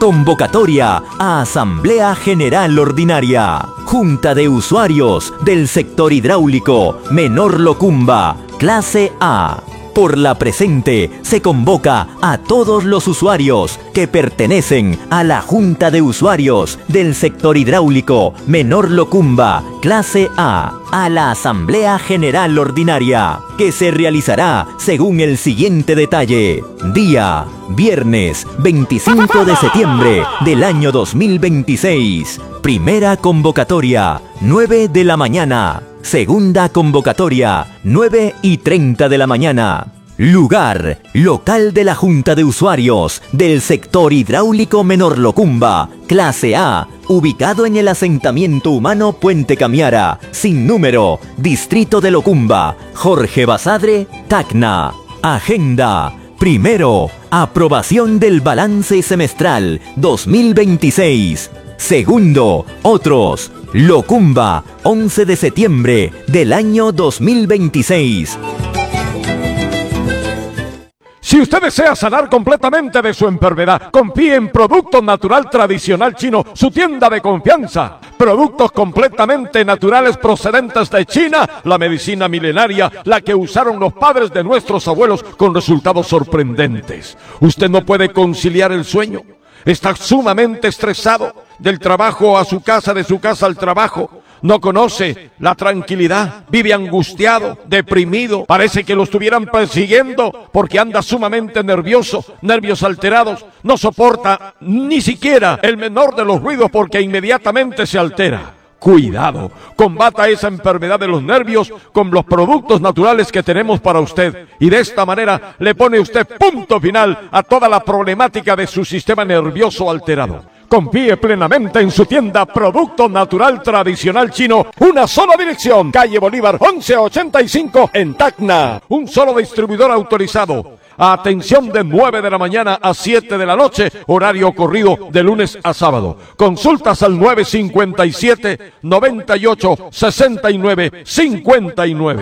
Convocatoria a Asamblea General Ordinaria. Junta de Usuarios del Sector Hidráulico Menor Locumba, Clase A. Por la presente, se convoca a todos los usuarios que pertenecen a la Junta de Usuarios del Sector Hidráulico Menor Locumba, Clase A, a la Asamblea General Ordinaria, que se realizará según el siguiente detalle. Día, viernes 25 de septiembre del año 2026. Primera convocatoria, 9 de la mañana. Segunda convocatoria, 9:30 de la mañana. Lugar, local de la Junta de Usuarios del Sector Hidráulico Menor Locumba, Clase A, ubicado en el asentamiento humano Puente Camiara, sin número, Distrito de Locumba, Jorge Basadre, Tacna. Agenda. Primero, aprobación del balance semestral 2026. Segundo, otros. Locumba, 11 de septiembre del año 2026. Si usted desea sanar completamente de su enfermedad, confíe en Producto Natural Tradicional Chino, su tienda de confianza. Productos completamente naturales procedentes de China, la medicina milenaria, la que usaron los padres de nuestros abuelos con resultados sorprendentes. Usted no puede conciliar el sueño, está sumamente estresado, del trabajo a su casa, de su casa al trabajo. No conoce la tranquilidad, vive angustiado, deprimido, parece que lo estuvieran persiguiendo porque anda sumamente nervioso, nervios alterados, no soporta ni siquiera el menor de los ruidos porque inmediatamente se altera. Cuidado, combata esa enfermedad de los nervios con los productos naturales que tenemos para usted y de esta manera le pone usted punto final a toda la problemática de su sistema nervioso alterado. Confíe plenamente en su tienda Producto Natural Tradicional Chino. Una sola dirección, calle Bolívar 1185 en Tacna. Un solo distribuidor autorizado. Atención de 9 de la mañana a 7 de la noche, horario corrido de lunes a sábado. Consultas al 957 98 69 59.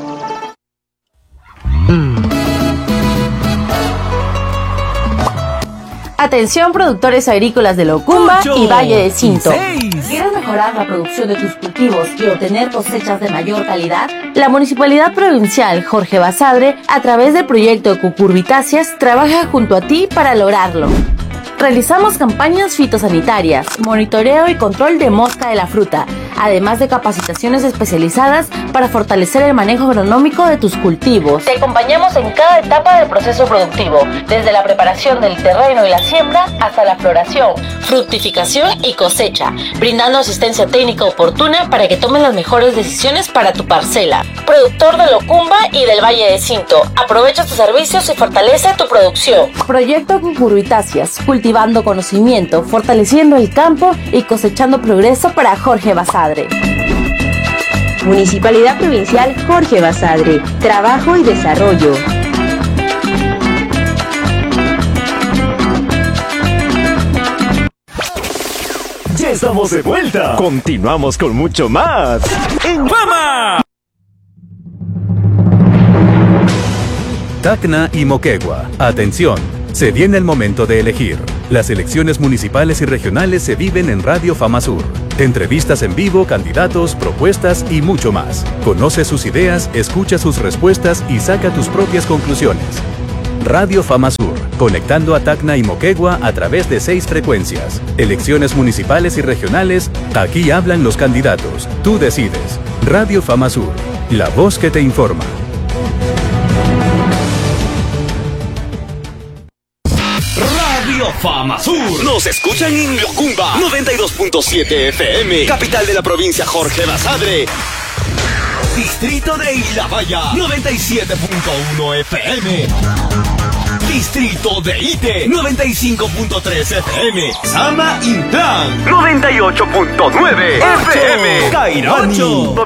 Atención productores agrícolas de Locumba y Valle de Cinto. ¿Quieres mejorar la producción de tus cultivos y obtener cosechas de mayor calidad? La Municipalidad Provincial Jorge Basadre, a través del proyecto Cucurbitáceas, trabaja junto a ti para lograrlo. Realizamos campañas fitosanitarias, monitoreo y control de mosca de la fruta, además de capacitaciones especializadas para fortalecer el manejo agronómico de tus cultivos. Te acompañamos en cada etapa del proceso productivo, desde la preparación del terreno y la siembra hasta la floración, fructificación y cosecha, brindando asistencia técnica oportuna para que tomes las mejores decisiones para tu parcela. Productor de Locumba y del Valle de Cinto, aprovecha tus servicios y fortalece tu producción. Proyecto Cucurbitáceas, cultivando conocimiento, fortaleciendo el campo y cosechando progreso para Jorge Basadre. Municipalidad Provincial Jorge Basadre, trabajo y desarrollo. Ya estamos de vuelta. Continuamos con mucho más en Fama. Tacna y Moquegua. Atención, se viene el momento de elegir. Las elecciones municipales y regionales se viven en Radio Fama Sur. Entrevistas en vivo, candidatos, propuestas y mucho más. Conoce sus ideas, escucha sus respuestas y saca tus propias conclusiones. Radio Fama Sur, conectando a Tacna y Moquegua a través de 6 frecuencias. Elecciones municipales y regionales, aquí hablan los candidatos. Tú decides. Radio Fama Sur, la voz que te informa. Fama Sur. Nos escuchan en Locumba 92.7 FM, capital de la provincia Jorge Basadre. Distrito de Ilabaya 97.1 FM. Distrito de Ite 95.3 FM. Sama Intlan 98.9 FM. Cairani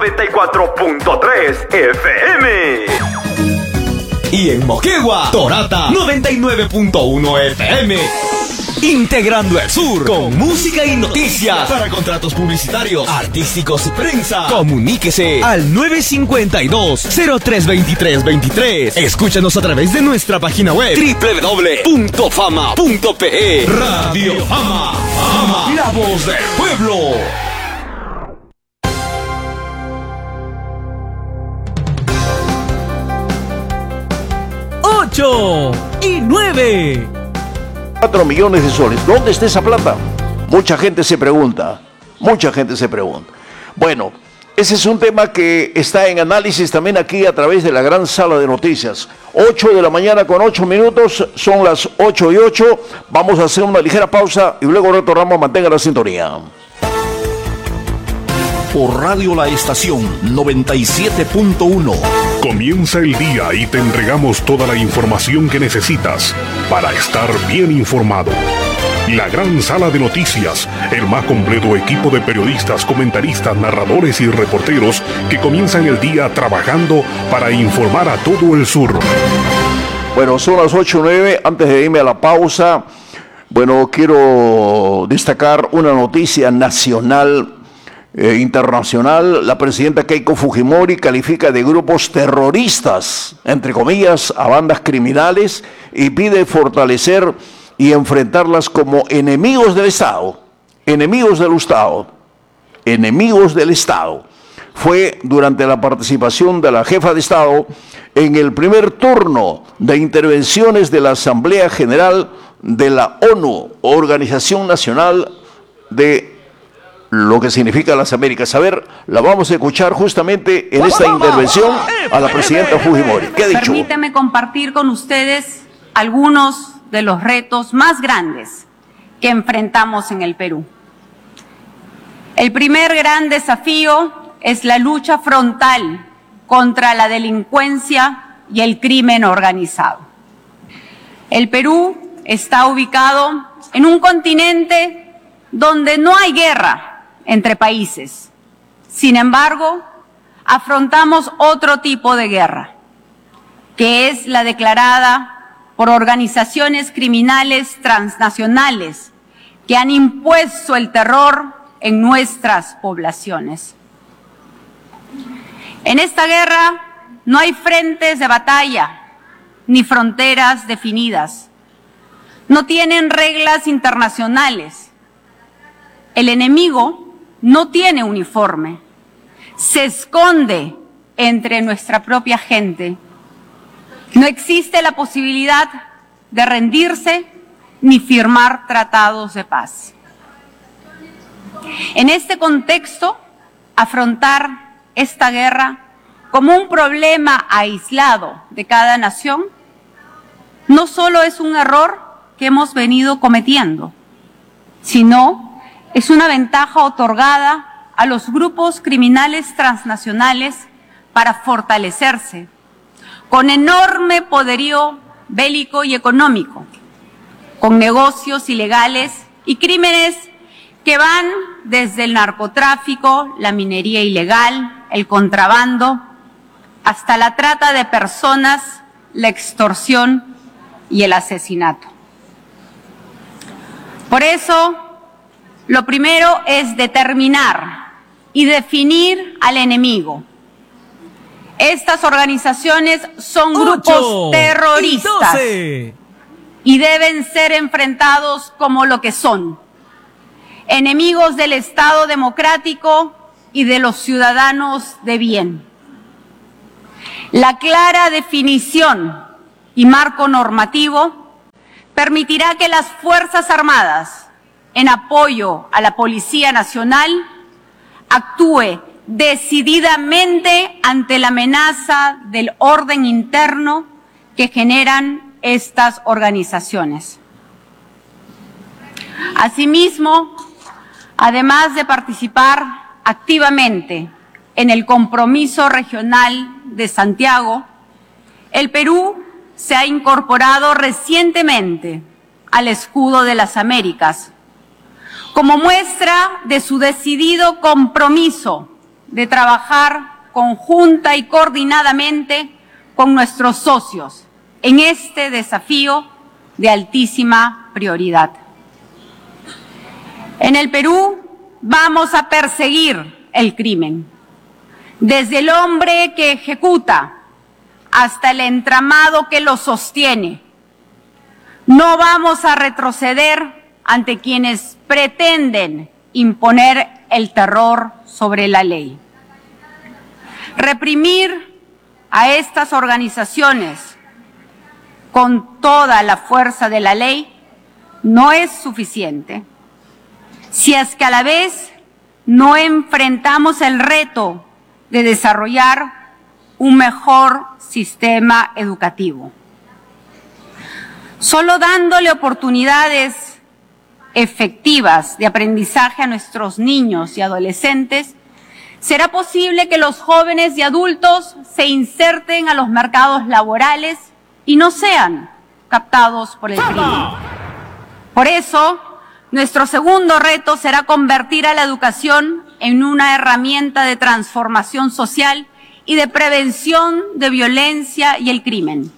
94.3 FM. Y en Moquegua, Torata 99.1 FM. Integrando el Sur con música y noticias. Para contratos publicitarios, artísticos y prensa, comuníquese al 952-032323. Escúchanos a través de nuestra página web www.fama.pe. Radio Fama, Fama, la voz del pueblo. 8 y 9. 4 millones de soles. ¿Dónde está esa plata? Mucha gente se pregunta. Bueno, ese es un tema que está en análisis también aquí a través de la gran sala de noticias. 8 de la mañana con 8 minutos, son las 8 y 8. Vamos a hacer una ligera pausa y luego retornamos. Mantenga la sintonía. Por Radio La Estación 97.1. Comienza el día y te entregamos toda la información que necesitas para estar bien informado. La gran sala de noticias, el más completo equipo de periodistas, comentaristas, narradores y reporteros que comienzan el día trabajando para informar a todo el sur. Bueno, son las 8:09. Antes de irme a la pausa, bueno, quiero destacar una noticia nacional. Internacional. La presidenta Keiko Fujimori califica de grupos terroristas, entre comillas, a bandas criminales y pide fortalecer y enfrentarlas como enemigos del Estado. Enemigos del Estado. Enemigos del Estado. Fue durante la participación de la jefa de Estado en el primer turno de intervenciones de la Asamblea General de la ONU, Organización Nacional de lo que significa las Américas. A ver, la vamos a escuchar justamente en esta intervención a la presidenta Fujimori. ¿Qué ha dicho? Permíteme compartir con ustedes algunos de los retos más grandes que enfrentamos en el Perú. El primer gran desafío es la lucha frontal contra la delincuencia y el crimen organizado. El Perú está ubicado en un continente donde no hay guerra entre países. Sin embargo, afrontamos otro tipo de guerra, que es la declarada por organizaciones criminales transnacionales que han impuesto el terror en nuestras poblaciones. En esta guerra no hay frentes de batalla ni fronteras definidas. No tienen reglas internacionales. El enemigo no tiene uniforme, se esconde entre nuestra propia gente. No existe la posibilidad de rendirse ni firmar tratados de paz. En este contexto, afrontar esta guerra como un problema aislado de cada nación no solo es un error que hemos venido cometiendo, sino es una ventaja otorgada a los grupos criminales transnacionales para fortalecerse, con enorme poderío bélico y económico, con negocios ilegales y crímenes que van desde el narcotráfico, la minería ilegal, el contrabando, hasta la trata de personas, la extorsión y el asesinato. Por eso, lo primero es determinar y definir al enemigo. Estas organizaciones son grupos terroristas y deben ser enfrentados como lo que son: enemigos del Estado democrático y de los ciudadanos de bien. La clara definición y marco normativo permitirá que las Fuerzas Armadas, en apoyo a la Policía Nacional, actúe decididamente ante la amenaza del orden interno que generan estas organizaciones. Asimismo, además de participar activamente en el compromiso regional de Santiago, el Perú se ha incorporado recientemente al Escudo de las Américas, como muestra de su decidido compromiso de trabajar conjunta y coordinadamente con nuestros socios en este desafío de altísima prioridad. En el Perú vamos a perseguir el crimen, desde el hombre que ejecuta hasta el entramado que lo sostiene. No vamos a retroceder ante quienes pretenden imponer el terror sobre la ley. Reprimir a estas organizaciones con toda la fuerza de la ley no es suficiente si es que a la vez no enfrentamos el reto de desarrollar un mejor sistema educativo. Solo dándole oportunidades efectivas de aprendizaje a nuestros niños y adolescentes, será posible que los jóvenes y adultos se inserten a los mercados laborales y no sean captados por el crimen. Por eso, nuestro segundo reto será convertir a la educación en una herramienta de transformación social y de prevención de violencia y el crimen.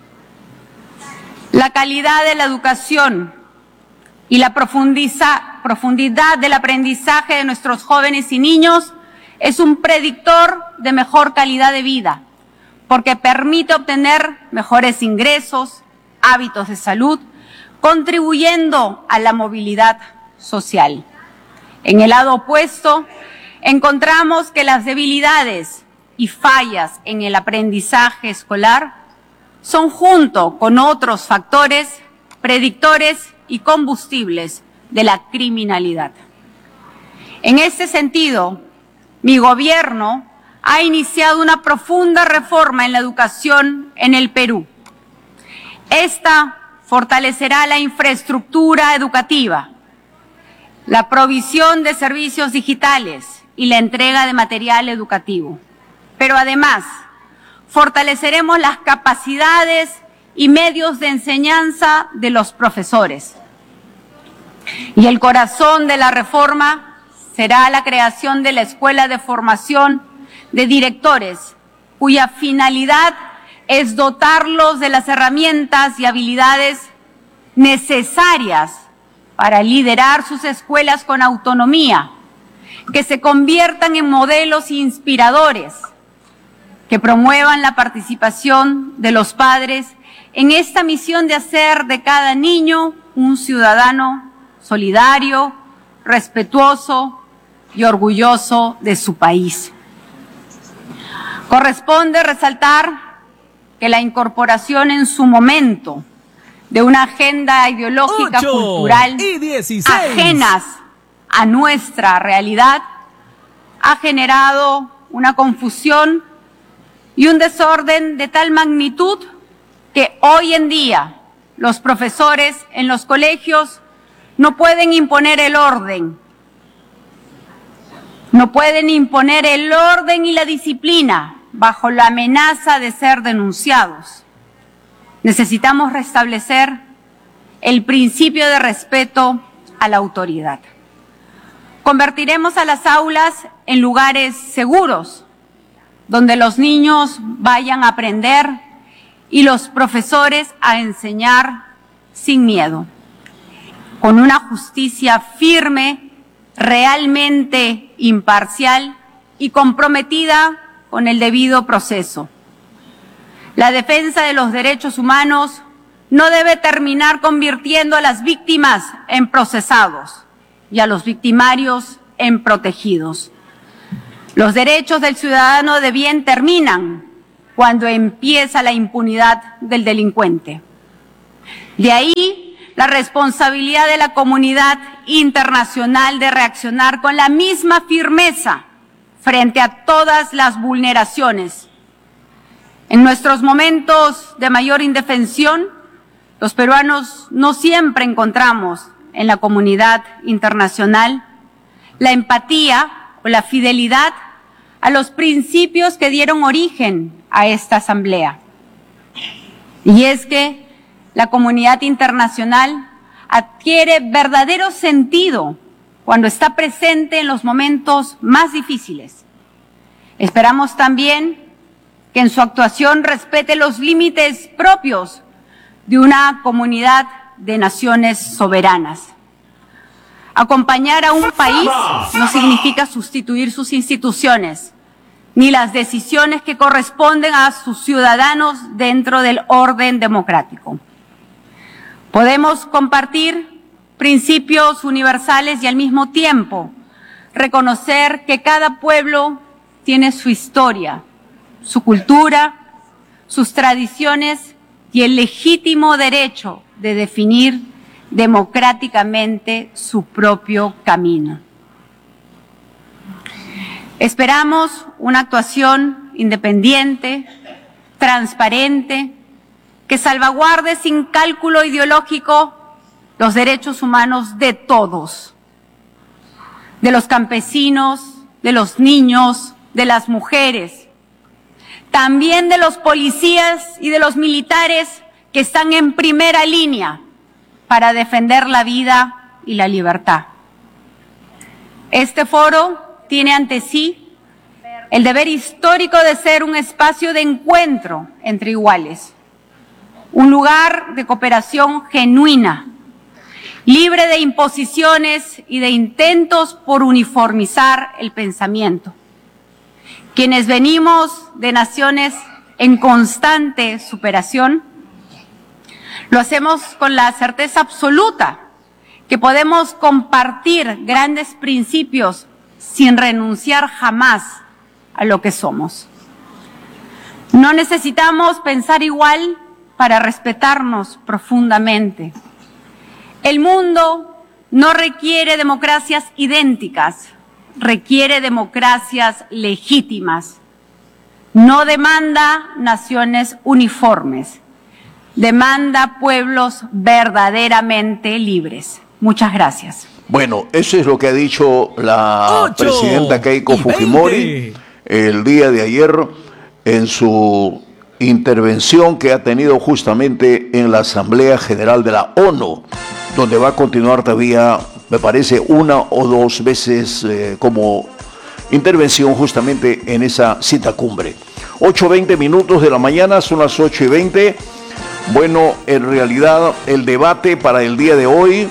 La calidad de la educación y la profundidad del aprendizaje de nuestros jóvenes y niños es un predictor de mejor calidad de vida, porque permite obtener mejores ingresos, hábitos de salud, contribuyendo a la movilidad social. En el lado opuesto, encontramos que las debilidades y fallas en el aprendizaje escolar son, junto con otros factores, predictores y combustibles de la criminalidad. En este sentido, mi gobierno ha iniciado una profunda reforma en la educación en el Perú. Esta fortalecerá la infraestructura educativa, la provisión de servicios digitales y la entrega de material educativo. Pero además, fortaleceremos las capacidades y medios de enseñanza de los profesores. Y el corazón de la reforma será la creación de la Escuela de Formación de Directores, cuya finalidad es dotarlos de las herramientas y habilidades necesarias para liderar sus escuelas con autonomía, que se conviertan en modelos inspiradores, que promuevan la participación de los padres en esta misión de hacer de cada niño un ciudadano solidario, respetuoso y orgulloso de su país. Corresponde resaltar que la incorporación en su momento de una agenda ideológica cultural ajenas a nuestra realidad ha generado una confusión y un desorden de tal magnitud que hoy en día los profesores en los colegios no pueden imponer el orden. No pueden imponer el orden y la disciplina bajo la amenaza de ser denunciados. Necesitamos restablecer el principio de respeto a la autoridad. Convertiremos a las aulas en lugares seguros, donde los niños vayan a aprender y los profesores a enseñar sin miedo, con una justicia firme, realmente imparcial y comprometida con el debido proceso. La defensa de los derechos humanos no debe terminar convirtiendo a las víctimas en procesados y a los victimarios en protegidos. Los derechos del ciudadano de bien terminan cuando empieza la impunidad del delincuente. De ahí la responsabilidad de la comunidad internacional de reaccionar con la misma firmeza frente a todas las vulneraciones. En nuestros momentos de mayor indefensión, los peruanos no siempre encontramos en la comunidad internacional la empatía o la fidelidad a los principios que dieron origen a esta asamblea. Y es que la comunidad internacional adquiere verdadero sentido cuando está presente en los momentos más difíciles. Esperamos también que en su actuación respete los límites propios de una comunidad de naciones soberanas. Acompañar a un país no significa sustituir sus instituciones, ni las decisiones que corresponden a sus ciudadanos dentro del orden democrático. Podemos compartir principios universales y al mismo tiempo reconocer que cada pueblo tiene su historia, su cultura, sus tradiciones y el legítimo derecho de definir democráticamente su propio camino. Esperamos una actuación independiente, transparente, que salvaguarde sin cálculo ideológico los derechos humanos de todos, de los campesinos, de los niños, de las mujeres, también de los policías y de los militares que están en primera línea para defender la vida y la libertad. Este foro tiene ante sí el deber histórico de ser un espacio de encuentro entre iguales, un lugar de cooperación genuina, libre de imposiciones y de intentos por uniformizar el pensamiento. Quienes venimos de naciones en constante superación, lo hacemos con la certeza absoluta que podemos compartir grandes principios sin renunciar jamás a lo que somos. No necesitamos pensar igual para respetarnos profundamente. El mundo no requiere democracias idénticas, requiere democracias legítimas. No demanda naciones uniformes, demanda pueblos verdaderamente libres. Muchas gracias. Bueno, eso es lo que ha dicho la presidenta Keiko Fujimori el día de ayer en su intervención que ha tenido justamente en la Asamblea General de la ONU, donde va a continuar todavía, me parece, una o dos veces como intervención justamente en esa cita cumbre. 8:20 minutos de la mañana, son las 8:20. Bueno, en realidad el debate para el día de hoy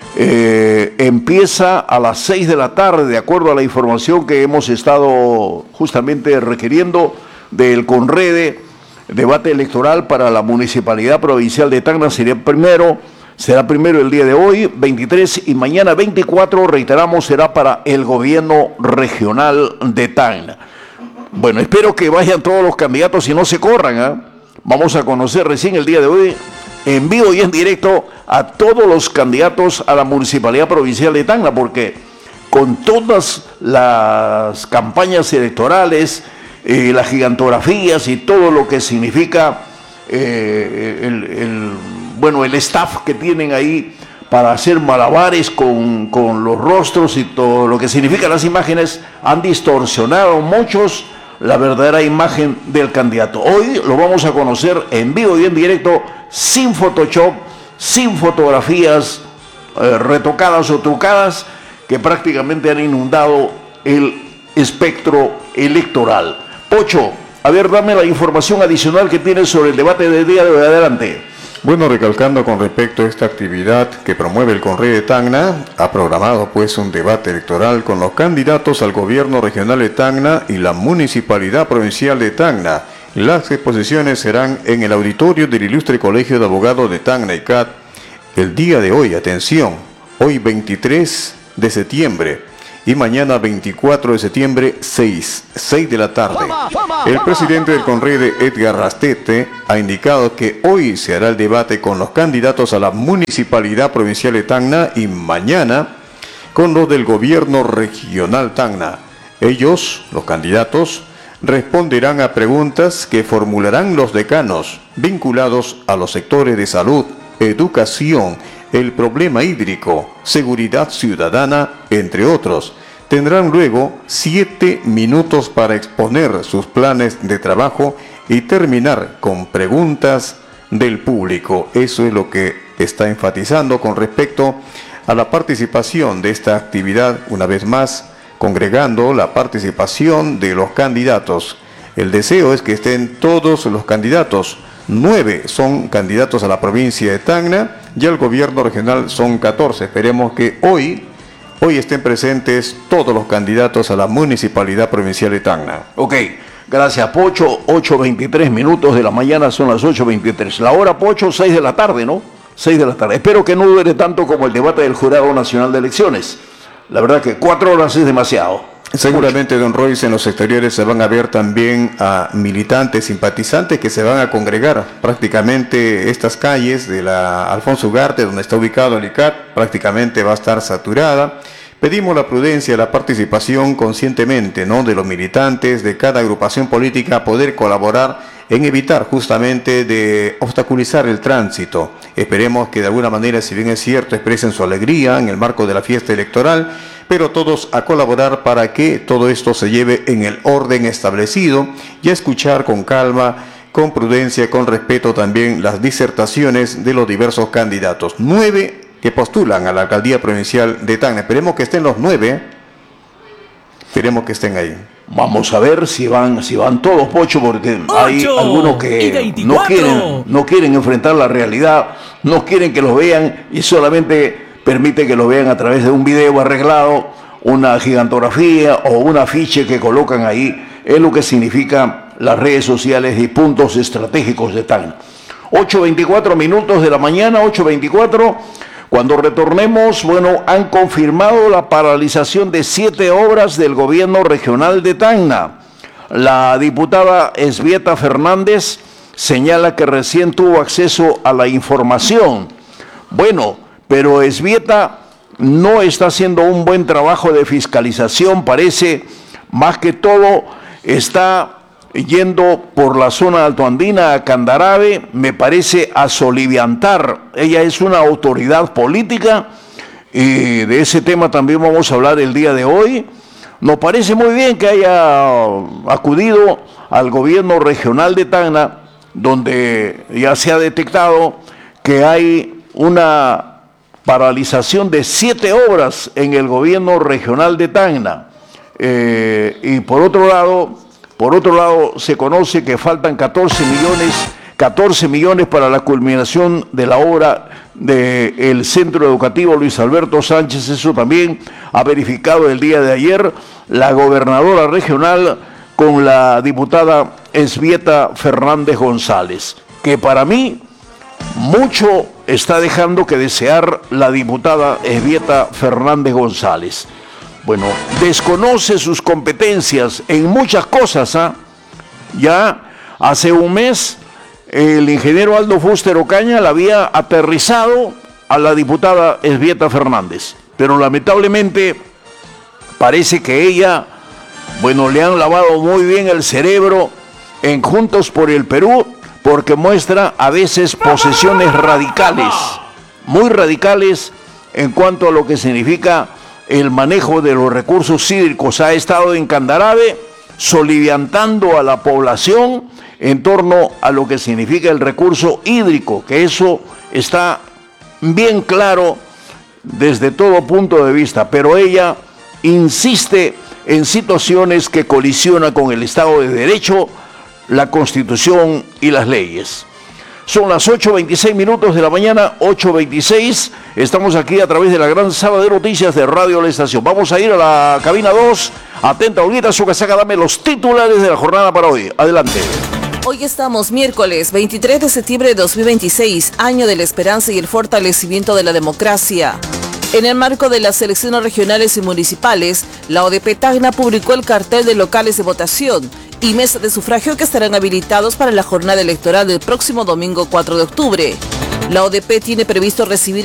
empieza a las 6 de la tarde, de acuerdo a la información que hemos estado justamente requiriendo del CONREDE. Debate electoral para la Municipalidad Provincial de Tacna será primero el día de hoy, 23, y mañana 24, reiteramos, será para el gobierno regional de Tacna. Bueno, espero que vayan todos los candidatos y no se corran, ¿eh? Vamos a conocer recién el día de hoy, en vivo y en directo, a todos los candidatos a la Municipalidad Provincial de Tacna, porque con todas las campañas electorales, las gigantografías y todo lo que significa el staff que tienen ahí para hacer malabares con los rostros y todo lo que significan las imágenes, han distorsionado muchos la verdadera imagen del candidato. Hoy lo vamos a conocer en vivo y en directo, sin Photoshop, sin fotografías retocadas o trucadas que prácticamente han inundado el espectro electoral. Pocho, a ver, dame la información adicional que tienes sobre el debate del día de hoy. Adelante. Bueno, recalcando con respecto a esta actividad que promueve el CONREDE de Tacna, ha programado pues un debate electoral con los candidatos al gobierno regional de Tacna y la Municipalidad Provincial de Tacna. Las exposiciones serán en el auditorio del Ilustre Colegio de Abogados de Tacna y CAT el día de hoy, atención, hoy 23 de septiembre. Y mañana 24 de septiembre, 6 de la tarde. El presidente del CONREDE, Edgar Rastete, ha indicado que hoy se hará el debate con los candidatos a la Municipalidad Provincial de Tacna y mañana con los del Gobierno Regional Tacna. Ellos, los candidatos, responderán a preguntas que formularán los decanos vinculados a los sectores de salud, educación, el problema hídrico, seguridad ciudadana, entre otros. Tendrán luego 7 minutos para exponer sus planes de trabajo y terminar con preguntas del público. Eso es lo que está enfatizando con respecto a la participación de esta actividad, una vez más, congregando la participación de los candidatos. El deseo es que estén todos los candidatos. 9 son candidatos a la provincia de Tacna y al gobierno regional son 14. Esperemos que hoy hoy estén presentes todos los candidatos a la Municipalidad Provincial de Tacna. Ok, gracias Pocho. 8:23 minutos de la mañana, son las 8:23. La hora, Pocho, 6 de la tarde, ¿no? 6 de la tarde. Espero que no dure tanto como el debate del Jurado Nacional de Elecciones. La verdad que 4 horas es demasiado. Seguramente, don Royce, en los exteriores se van a ver también a militantes, simpatizantes que se van a congregar. Prácticamente estas calles de la Alfonso Ugarte, donde está ubicado el ICAT, prácticamente va a estar saturada. Pedimos la prudencia, la participación conscientemente, ¿no?, de los militantes de cada agrupación política, poder colaborar en evitar justamente de obstaculizar el tránsito. Esperemos que de alguna manera, si bien es cierto, expresen su alegría en el marco de la fiesta electoral, pero todos a colaborar para que todo esto se lleve en el orden establecido y a escuchar con calma, con prudencia, con respeto también las disertaciones de los diversos candidatos. 9 que postulan a la alcaldía provincial de Tacna. Esperemos que estén los 9. Esperemos que estén ahí. Vamos a ver si van todos, Pocho, porque hay algunos que no quieren enfrentar la realidad, no quieren que los vean y solamente permite que lo vean a través de un video arreglado, una gigantografía o un afiche que colocan ahí. Es lo que significa las redes sociales y puntos estratégicos de Tacna. 8:24 minutos de la mañana, 8:24. Cuando retornemos, bueno, han confirmado la paralización de 7 obras del gobierno regional de Tacna. La diputada Esbieta Fernández señala que recién tuvo acceso a la información. Bueno, pero Esbieta no está haciendo un buen trabajo de fiscalización, parece. Más que todo está yendo por la zona altoandina a Candarave, me parece, a soliviantar. Ella es una autoridad política y de ese tema también vamos a hablar el día de hoy. Nos parece muy bien que haya acudido al gobierno regional de Tacna, donde ya se ha detectado que hay una paralización de 7 obras en el gobierno regional de Tacna. Y por otro lado, se conoce que faltan 14 millones para la culminación de la obra del Centro Educativo Luis Alberto Sánchez. Eso también ha verificado el día de ayer la gobernadora regional con la diputada Esbieta Fernández González, que para mí mucho está dejando que desear la diputada Esbieta Fernández González. Bueno, desconoce sus competencias en muchas cosas. Ya hace un mes el ingeniero Aldo Fuster Ocaña la había aterrizado a la diputada Esbieta Fernández, pero lamentablemente parece que ella, bueno, le han lavado muy bien el cerebro en Juntos por el Perú, porque muestra a veces posiciones radicales, muy radicales en cuanto a lo que significa el manejo de los recursos hídricos. Ha estado en Candarave soliviantando a la población en torno a lo que significa el recurso hídrico, que eso está bien claro desde todo punto de vista, pero ella insiste en situaciones que colisionan con el Estado de Derecho, la Constitución y las leyes. Son las 8:26 minutos de la mañana, 8:26. Estamos aquí a través de la gran sala de noticias de Radio La Estación. Vamos a ir a la cabina 2. Atenta, Olguita Sucasaca, dame los titulares de la jornada para hoy. Adelante. Hoy estamos miércoles 23 de septiembre de 2026, año de la esperanza y el fortalecimiento de la democracia. En el marco de las elecciones regionales y municipales, la ODP Tacna publicó el cartel de locales de votación y mesas de sufragio que estarán habilitados para la jornada electoral del próximo domingo 4 de octubre. La ODP tiene previsto recibir